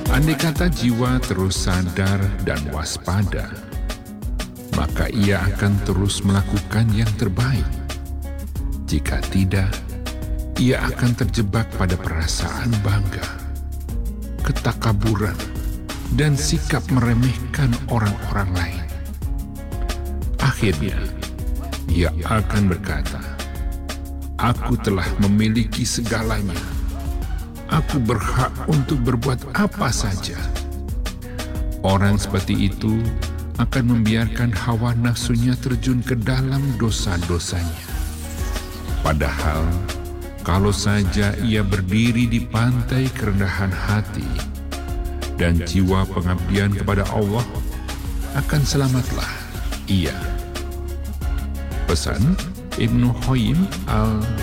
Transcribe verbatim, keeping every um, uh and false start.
Andai kata jiwa terus sadar dan waspada, maka ia akan terus melakukan yang terbaik. Jika tidak, ia akan terjebak pada perasaan bangga, ketakaburan, dan sikap meremehkan orang-orang lain. Akhirnya, ia akan berkata, "Aku telah memiliki segalanya. Aku berhak untuk berbuat apa saja." Orang seperti itu akan membiarkan hawa nafsunya terjun ke dalam dosa-dosanya. Padahal, kalau saja ia berdiri di pantai kerendahan hati dan jiwa pengabdian kepada Allah, akan selamatlah ia. Pesan Ibnu Qayyim al